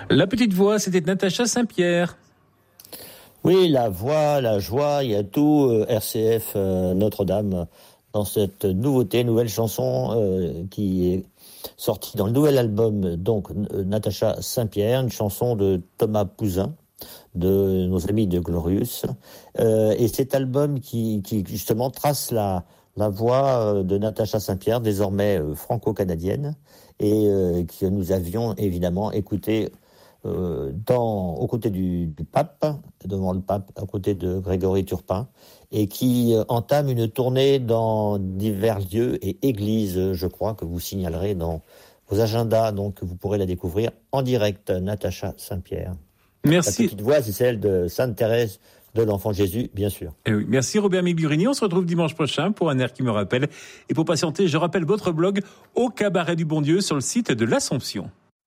La petite voix, c'était Natacha Saint-Pierre. Oui, la voix, la joie, il y a tout, RCF Notre-Dame, dans cette nouvelle chanson qui est sortie dans le nouvel album, donc Natacha Saint-Pierre, une chanson de Thomas Pouzin, de nos amis de Glorious. Et cet album qui justement trace la voix de Natacha Saint-Pierre, désormais franco-canadienne, et que nous avions évidemment écouté aux côtés du pape, devant le pape, à côté de Grégory Turpin, et qui entame une tournée dans divers lieux et églises, je crois, que vous signalerez dans vos agendas, donc vous pourrez la découvrir en direct, Natacha Saint-Pierre. Merci. La petite voix, c'est celle de Sainte Thérèse de l'Enfant Jésus, bien sûr. Et oui, merci Robert Migurini. On se retrouve dimanche prochain pour un air qui me rappelle. Et pour patienter, je rappelle votre blog Au Cabaret du Bon Dieu sur le site de l'Assomption.